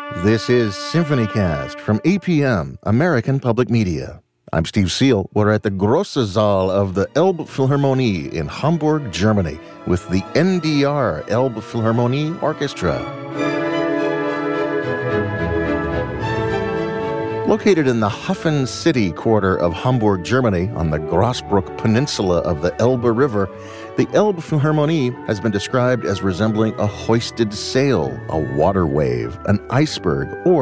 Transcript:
This is SymphonyCast from APM, American Public Media. I'm Steve Seal. We're at the Grosse Saal of the Elbphilharmonie in Hamburg, Germany, with the NDR Elbphilharmonie Orchestra. Located in the Hafen City quarter of Hamburg, Germany, on the Grossbruck Peninsula of the Elbe River, the Elbphilharmonie has been described as resembling a hoisted sail, a water wave, an iceberg, or